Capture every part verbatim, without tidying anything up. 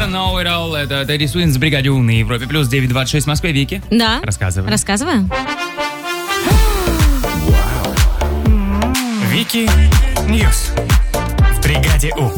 Know It All. Это Тедди Свинс в бригаде У на Европе. Плюс девять двадцать шесть в Москве. Вики? Да. Рассказывай. Рассказываю. Вики Ньюс в бригаде У.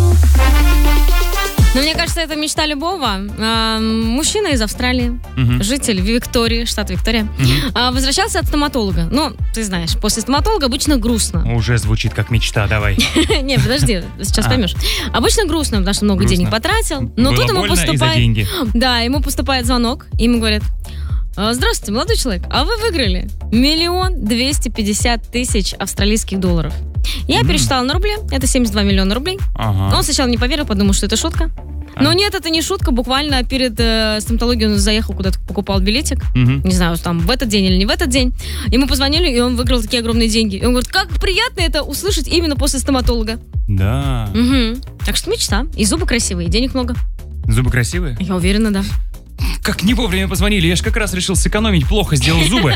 Ну, мне кажется, это мечта любого. А, мужчина из Австралии, Мгм. житель Виктории, штат Виктория, а, возвращался от стоматолога. Ну, ты знаешь, после стоматолога обычно грустно. Уже звучит как мечта, давай. Не, подожди, сейчас А. поймешь. Обычно грустно, потому что много Грустно. денег потратил. Но Было тут ему больно и за поступает... деньги. Да, ему поступает звонок, и ему говорят: «А, здравствуйте, молодой человек, а вы выиграли миллион двести пятьдесят тысяч австралийских долларов». Я М. пересчитала на рубли, это семьдесят два миллиона рублей. Ага. Он сначала не поверил, подумал, что это шутка. Но А. нет, это не шутка. Буквально перед э, стоматологией он заехал куда-то, покупал билетик. Мгм. Не знаю, там в этот день или не в этот день. Ему позвонили, и он выиграл такие огромные деньги. И он говорит, как приятно это услышать именно после стоматолога. Да. Мгм. Так что мечта. И зубы красивые, и денег много. Зубы красивые? Я уверена, да. Как не вовремя позвонили. Я же как раз решил сэкономить. Плохо сделал зубы.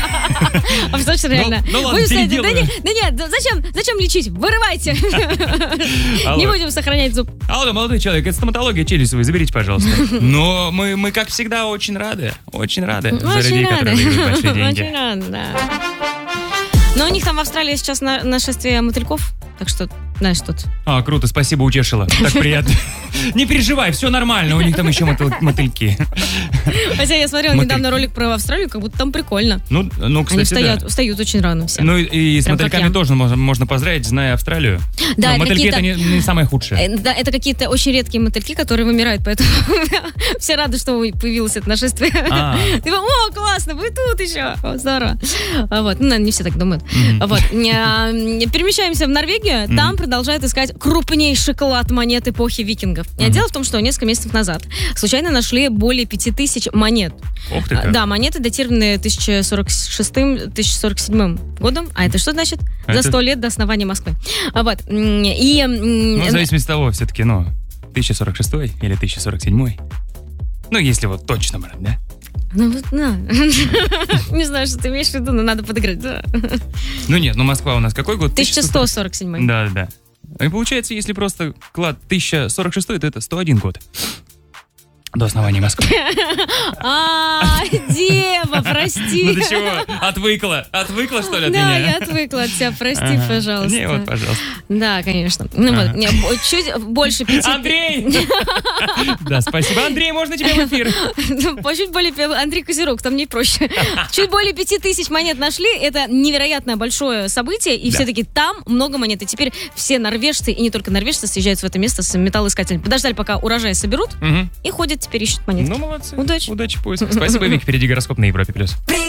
А что ж, реально? ну ладно, Будем сказать, да, переделаю. не- да нет, да зачем, зачем лечить? Вырывайте. Алло. Не будем сохранять зуб. Алло, молодой человек, это стоматология челюстевая, заберите, пожалуйста. Но мы, мы, как всегда, очень рады. Очень рады за Очень людей, рада. которые выиграют большие деньги. Очень рада, да. Но у них там в Австралии сейчас на- нашествие мотыльков. Так что, знаешь, тут... А, круто, спасибо, утешила. Так приятно. Не переживай, все нормально, у них там еще мотыл- мотыльки. Хотя я смотрела Мотыль- недавно ролик про Австралию, как будто там прикольно. Ну, ну, Они кстати, встают, да. встают очень рано все. Ну и, и с Прям как мотыльками я. тоже можно, можно поздравить, зная Австралию. Да, Но это мотыльки это какие-то- не, не самое худшее. Э, Да, это какие-то очень редкие мотыльки, которые вымирают, поэтому все рады, что появилось это нашествие. А. Ты думаешь, о, классно, вы тут еще, О, здорово. А Вот, ну, наверное, не все так думают. Мгм. А Вот, а, перемещаемся в Норвегию, там продолжают искать крупнейший клад монет эпохи викингов. А Дело в том, что несколько месяцев назад случайно нашли более пяти тысяч монет. Ох ты А, как. Да, монеты датированы тысяча сорок шестым — тысяча сорок седьмым годом. А это что значит? За Это- сто лет до основания Москвы. А Вот, м, и... м, Ну, в зависимости от того, все-таки, ну, тысяча сорок шестой или тысяча сорок седьмой. Ну, если вот точно брать, да? Ну, вот, на. Не знаю, что ты имеешь в виду, но надо подыграть. Да. Ну нет, ну Москва у нас какой год? тысяча сто сорок седьмой. Да, да. И получается, если просто клад тысяча сорок шестой, то это сто один год. До основания Москвы. А, дева, Ну прости. ты чего? Отвыкла? Отвыкла, что ли, от Да, меня? я отвыкла от тебя, прости, Ага. пожалуйста. Не, вот, пожалуйста. Да, конечно. Ну Ага. вот, не, бо- чуть больше пяти... Андрей! Да, спасибо. Андрей, можно тебе в эфир? Ну, чуть более... пя- Андрей Козерог, там не проще. Чуть более пяти тысяч монет нашли. Это невероятно большое событие. И Да. все-таки там много монет. И теперь все норвежцы, и не только норвежцы, съезжают в это место с металлоискателем. Подождали, пока урожай соберут, Мгм. и ходят, теперь ищут монетки. Ну, молодцы. Удачи. Удачи в поисках. Спасибо, Вик. Впереди гороскоп на Европе+. плюс.